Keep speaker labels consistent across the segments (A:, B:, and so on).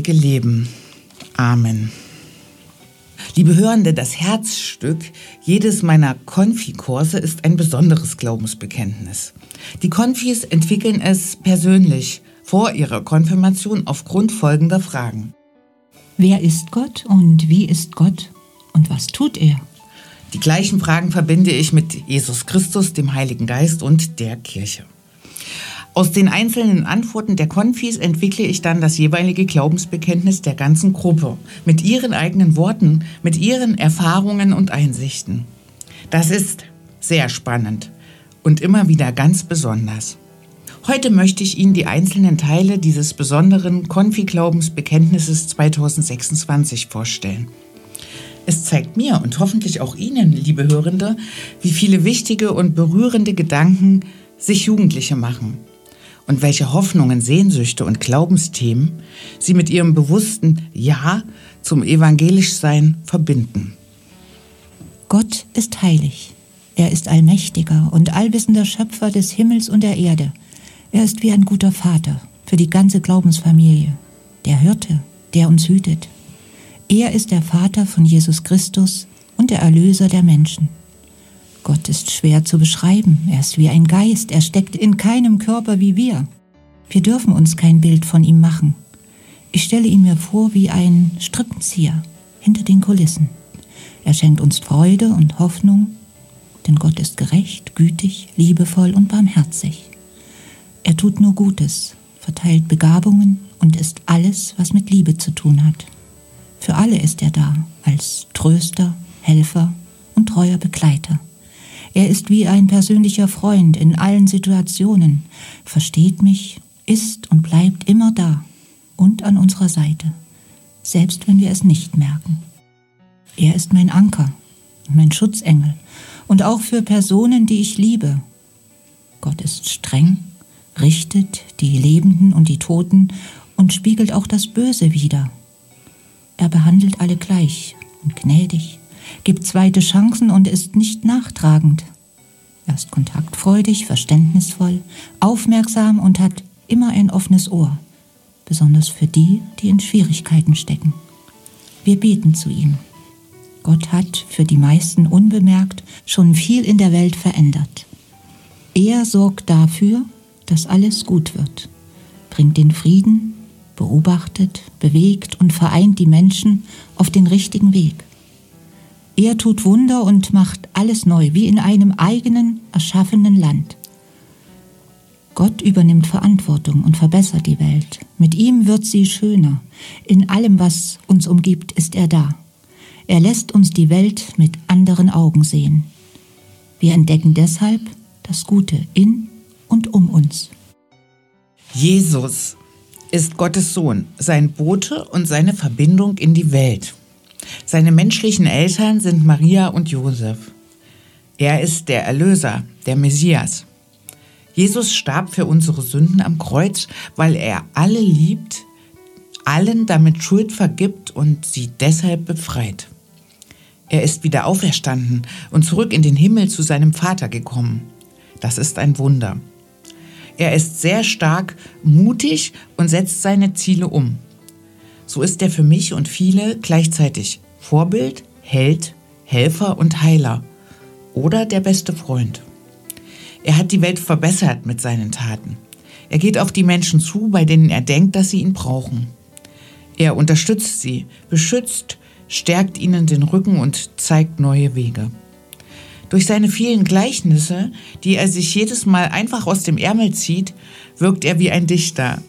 A: ewige Leben. Amen. Liebe Hörende, das Herzstück jedes meiner Konfi-Kurse ist ein besonderes Glaubensbekenntnis. Die Konfis entwickeln es persönlich vor ihrer Konfirmation aufgrund folgender Fragen.
B: Wer ist Gott und wie ist Gott und was tut er?
A: Die gleichen Fragen verbinde ich mit Jesus Christus, dem Heiligen Geist und der Kirche. Aus den einzelnen Antworten der Konfis entwickle ich dann das jeweilige Glaubensbekenntnis der ganzen Gruppe mit ihren eigenen Worten, mit ihren Erfahrungen und Einsichten. Das ist sehr spannend und immer wieder ganz besonders. Heute möchte ich Ihnen die einzelnen Teile dieses besonderen Konfi-Glaubensbekenntnisses 2026 vorstellen. Es zeigt mir und hoffentlich auch Ihnen, liebe Hörende, wie viele wichtige und berührende Gedanken sich Jugendliche machen und welche Hoffnungen, Sehnsüchte und Glaubensthemen sie mit ihrem bewussten Ja zum Evangelischsein verbinden.
B: Gott ist heilig. Er ist allmächtiger und allwissender Schöpfer des Himmels und der Erde. Er ist wie ein guter Vater für die ganze Glaubensfamilie, der Hirte, der uns hütet. Er ist der Vater von Jesus Christus und der Erlöser der Menschen. Gott ist schwer zu beschreiben. Er ist wie ein Geist. Er steckt in keinem Körper wie wir. Wir dürfen uns kein Bild von ihm machen. Ich stelle ihn mir vor wie ein Strippenzieher hinter den Kulissen. Er schenkt uns Freude und Hoffnung, denn Gott ist gerecht, gütig, liebevoll und barmherzig. Er tut nur Gutes, verteilt Begabungen und ist alles, was mit Liebe zu tun hat. Für alle ist er da, als Tröster, Helfer und treuer Begleiter. Er ist wie ein persönlicher Freund in allen Situationen, versteht mich, ist und bleibt immer da und an unserer Seite, selbst wenn wir es nicht merken. Er ist mein Anker, mein Schutzengel und auch für Personen, die ich liebe. Gott ist streng, richtet die Lebenden und die Toten und spiegelt auch das Böse wider. Er behandelt alle gleich und gnädig, gibt zweite Chancen und ist nicht nachtragend. Er ist kontaktfreudig, verständnisvoll, aufmerksam und hat immer ein offenes Ohr, besonders für die, die in Schwierigkeiten stecken. Wir beten zu ihm. Gott hat für die meisten unbemerkt schon viel in der Welt verändert. Er sorgt dafür, dass alles gut wird, bringt den Frieden, beobachtet, bewegt und vereint die Menschen auf den richtigen Weg. Er tut Wunder und macht alles neu, wie in einem eigenen, erschaffenen Land. Gott übernimmt Verantwortung und verbessert die Welt. Mit ihm wird sie schöner. In allem, was uns umgibt, ist er da. Er lässt uns die Welt mit anderen Augen sehen. Wir entdecken deshalb das Gute in und um uns.
A: Jesus ist Gottes Sohn, sein Bote und seine Verbindung in die Welt. Seine menschlichen Eltern sind Maria und Josef. Er ist der Erlöser, der Messias. Jesus starb für unsere Sünden am Kreuz, weil er alle liebt, allen damit Schuld vergibt und sie deshalb befreit. Er ist wieder auferstanden und zurück in den Himmel zu seinem Vater gekommen. Das ist ein Wunder. Er ist sehr stark, mutig und setzt seine Ziele um. So ist er für mich und viele gleichzeitig Vorbild, Held, Helfer und Heiler oder der beste Freund. Er hat die Welt verbessert mit seinen Taten. Er geht auf die Menschen zu, bei denen er denkt, dass sie ihn brauchen. Er unterstützt sie, beschützt, stärkt ihnen den Rücken und zeigt neue Wege. Durch seine vielen Gleichnisse, die er sich jedes Mal einfach aus dem Ärmel zieht, wirkt er wie ein Dichter.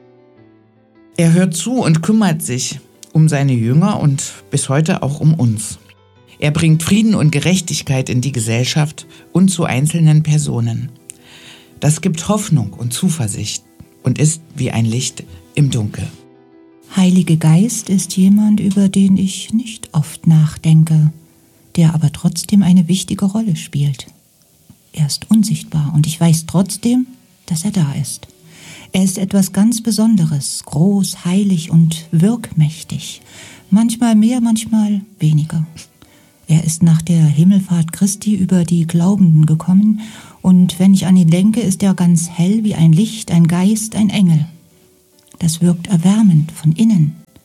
A: Er hört zu und kümmert sich um seine Jünger und bis heute auch um uns. Er bringt Frieden und Gerechtigkeit in die Gesellschaft und zu einzelnen Personen. Das gibt Hoffnung und Zuversicht und ist wie ein Licht im Dunkel.
B: Heilige Geist ist jemand, über den ich nicht oft nachdenke, der aber trotzdem eine wichtige Rolle spielt. Er ist unsichtbar und ich weiß trotzdem, dass er da ist. Er ist etwas ganz Besonderes, groß, heilig und wirkmächtig. Manchmal mehr, manchmal weniger. Er ist nach der Himmelfahrt Christi über die Glaubenden gekommen und wenn ich an ihn denke, ist er ganz hell wie ein Licht, ein Geist, ein Engel. Das wirkt erwärmend von innen,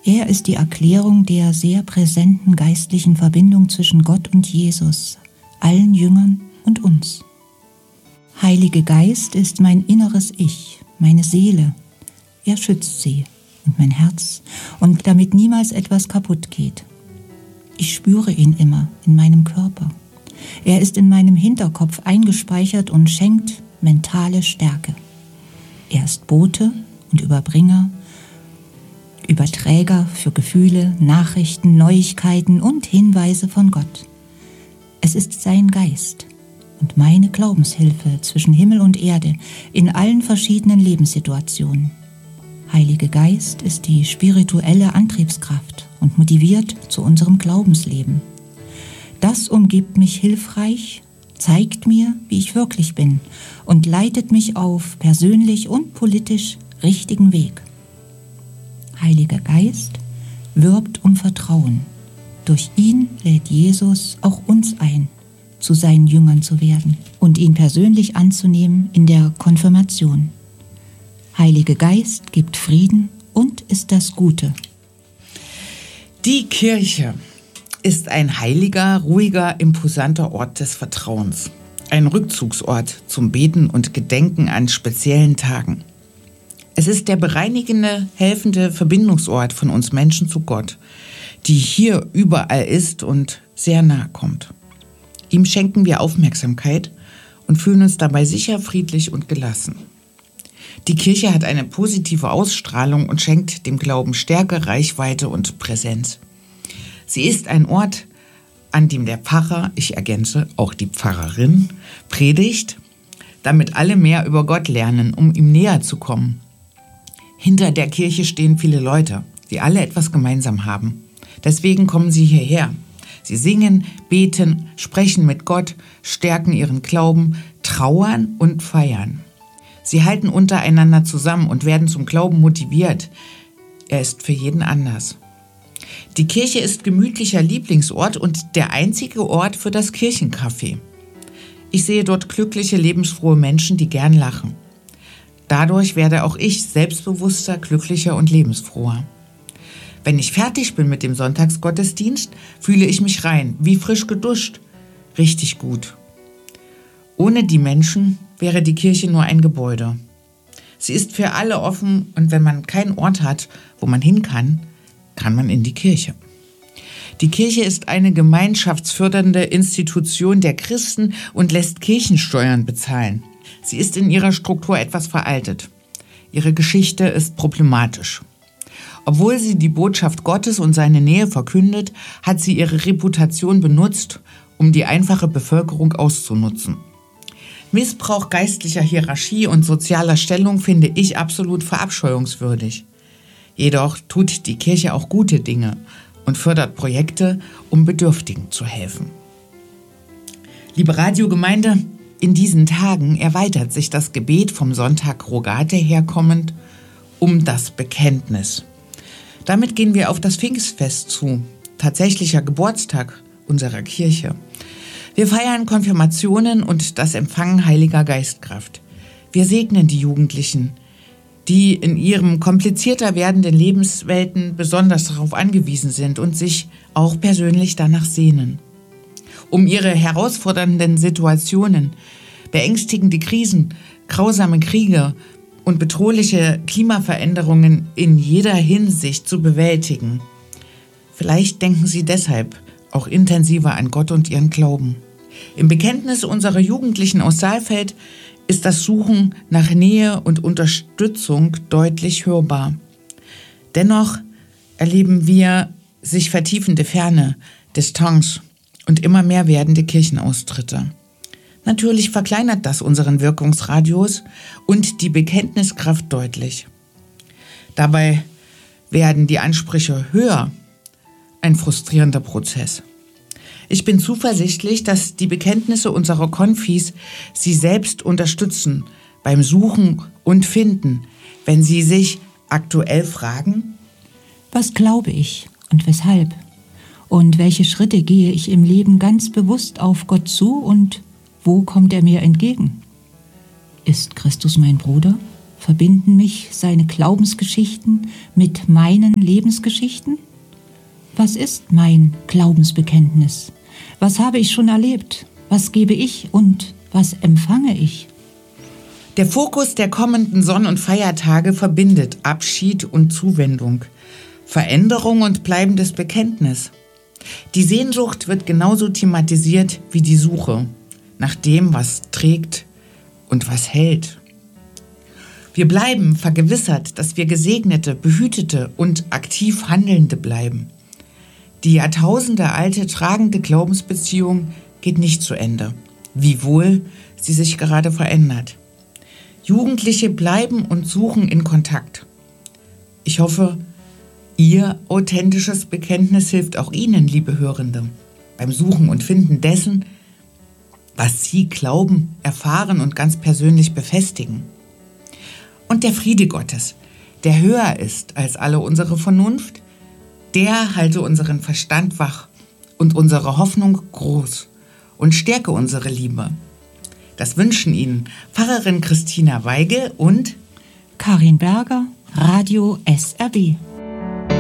B: Er ist die Erklärung der sehr präsenten geistlichen Verbindung zwischen Gott und Jesus, allen Jüngern und uns. Heilige Geist ist mein inneres Ich, meine Seele. Er schützt sie und mein Herz, und damit niemals etwas kaputt geht. Ich spüre ihn immer in meinem Körper. Er ist in meinem Hinterkopf eingespeichert und schenkt mentale Stärke. Er ist Bote und Überbringer, Überträger für Gefühle, Nachrichten, Neuigkeiten und Hinweise von Gott. Es ist sein Geist und meine Glaubenshilfe zwischen Himmel und Erde in allen verschiedenen Lebenssituationen. Heilige Geist ist die spirituelle Antriebskraft und motiviert zu unserem Glaubensleben. Das umgibt mich hilfreich, zeigt mir, wie ich wirklich bin und leitet mich auf persönlich und politisch richtigen Weg. Heiliger Geist wirbt um Vertrauen. Durch ihn lädt Jesus auch uns ein, zu seinen Jüngern zu werden und ihn persönlich anzunehmen in der Konfirmation. Heiliger Geist gibt Frieden und ist das Gute.
A: Die Kirche ist ein heiliger, ruhiger, imposanter Ort des Vertrauens. Ein Rückzugsort zum Beten und Gedenken an speziellen Tagen. Es ist der bereinigende, helfende Verbindungsort von uns Menschen zu Gott, die hier überall ist und sehr nahe kommt. Ihm schenken wir Aufmerksamkeit und fühlen uns dabei sicher, friedlich und gelassen. Die Kirche hat eine positive Ausstrahlung und schenkt dem Glauben Stärke, Reichweite und Präsenz. Sie ist ein Ort, an dem der Pfarrer, ich ergänze auch die Pfarrerin, predigt, damit alle mehr über Gott lernen, um ihm näher zu kommen. Hinter der Kirche stehen viele Leute, die alle etwas gemeinsam haben. Deswegen kommen sie hierher. Sie singen, beten, sprechen mit Gott, stärken ihren Glauben, trauern und feiern. Sie halten untereinander zusammen und werden zum Glauben motiviert. Er ist für jeden anders. Die Kirche ist gemütlicher Lieblingsort und der einzige Ort für das Kirchencafé. Ich sehe dort glückliche, lebensfrohe Menschen, die gern lachen. Dadurch werde auch ich selbstbewusster, glücklicher und lebensfroher. Wenn ich fertig bin mit dem Sonntagsgottesdienst, fühle ich mich rein, wie frisch geduscht. Richtig gut. Ohne die Menschen wäre die Kirche nur ein Gebäude. Sie ist für alle offen und wenn man keinen Ort hat, wo man hin kann, kann man in die Kirche. Die Kirche ist eine gemeinschaftsfördernde Institution der Christen und lässt Kirchensteuern bezahlen. Sie ist in ihrer Struktur etwas veraltet. Ihre Geschichte ist problematisch. Obwohl sie die Botschaft Gottes und seine Nähe verkündet, hat sie ihre Reputation benutzt, um die einfache Bevölkerung auszunutzen. Missbrauch geistlicher Hierarchie und sozialer Stellung finde ich absolut verabscheuungswürdig. Jedoch tut die Kirche auch gute Dinge und fördert Projekte, um Bedürftigen zu helfen. Liebe Radiogemeinde, in diesen Tagen erweitert sich das Gebet vom Sonntag Rogate herkommend um das Bekenntnis. Damit gehen wir auf das Pfingstfest zu, tatsächlicher Geburtstag unserer Kirche. Wir feiern Konfirmationen und das Empfangen Heiliger Geistkraft. Wir segnen die Jugendlichen, die in ihrem komplizierter werdenden Lebenswelten besonders darauf angewiesen sind und sich auch persönlich danach sehnen. Um ihre herausfordernden Situationen, beängstigende Krisen, grausame Kriege und bedrohliche Klimaveränderungen in jeder Hinsicht zu bewältigen. Vielleicht denken sie deshalb auch intensiver an Gott und ihren Glauben. Im Bekenntnis unserer Jugendlichen aus Saalfeld ist das Suchen nach Nähe und Unterstützung deutlich hörbar. Dennoch erleben wir sich vertiefende Ferne, Distanz und immer mehr werdende Kirchenaustritte. Natürlich verkleinert das unseren Wirkungsradius und die Bekenntniskraft deutlich. Dabei werden die Ansprüche höher, ein frustrierender Prozess. Ich bin zuversichtlich, dass die Bekenntnisse unserer Konfis sie selbst unterstützen beim Suchen und Finden, wenn sie sich aktuell fragen:
B: Was glaube ich und weshalb? Und welche Schritte gehe ich im Leben ganz bewusst auf Gott zu und wo kommt er mir entgegen? Ist Christus mein Bruder? Verbinden mich seine Glaubensgeschichten mit meinen Lebensgeschichten? Was ist mein Glaubensbekenntnis? Was habe ich schon erlebt? Was gebe ich und was empfange ich?
A: Der Fokus der kommenden Sonn- und Feiertage verbindet Abschied und Zuwendung, Veränderung und bleibendes Bekenntnis. Die Sehnsucht wird genauso thematisiert wie die Suche nach dem, was trägt und was hält. Wir bleiben vergewissert, dass wir Gesegnete, Behütete und aktiv Handelnde bleiben. Die jahrtausendealte tragende Glaubensbeziehung geht nicht zu Ende, wiewohl sie sich gerade verändert. Jugendliche bleiben und suchen in Kontakt. Ich hoffe, Ihr authentisches Bekenntnis hilft auch Ihnen, liebe Hörende, beim Suchen und Finden dessen, was Sie glauben, erfahren und ganz persönlich befestigen. Und der Friede Gottes, der höher ist als alle unsere Vernunft, der halte unseren Verstand wach und unsere Hoffnung groß und stärke unsere Liebe. Das wünschen Ihnen Pfarrerin Christina Weigel und
B: Karin Berger, Radio SRB.